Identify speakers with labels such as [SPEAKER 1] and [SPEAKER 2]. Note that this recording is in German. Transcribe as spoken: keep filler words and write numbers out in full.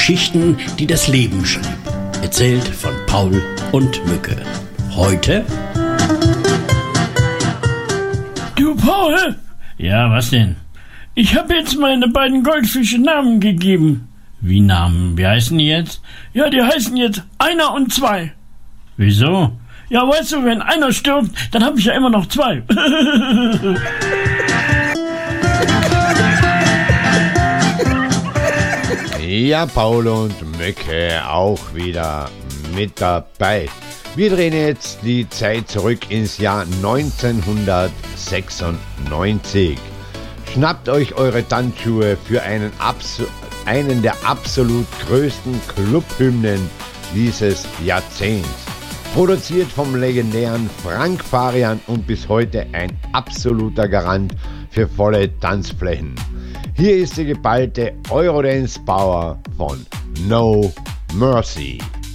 [SPEAKER 1] Geschichten, die das Leben schrieb. Erzählt von Paul und Mücke. Heute...
[SPEAKER 2] Du, Paul!
[SPEAKER 3] Ja, was denn?
[SPEAKER 2] Ich habe jetzt meine beiden Goldfische Namen gegeben.
[SPEAKER 3] Wie Namen? Wie heißen die jetzt?
[SPEAKER 2] Ja, die heißen jetzt Einer und Zwei.
[SPEAKER 3] Wieso?
[SPEAKER 2] Ja, weißt du, wenn einer stirbt, dann habe ich ja immer noch zwei.
[SPEAKER 4] Ja, Paul und Mücke auch wieder mit dabei. Wir drehen jetzt die Zeit zurück ins Jahr neunzehnhundertsechsundneunzig. Schnappt euch eure Tanzschuhe für einen, Absu- einen der absolut größten Clubhymnen dieses Jahrzehnts. Produziert vom legendären Frank Farian und bis heute ein absoluter Garant für volle Tanzflächen. Hier ist die geballte Eurodance Power von No Mercy.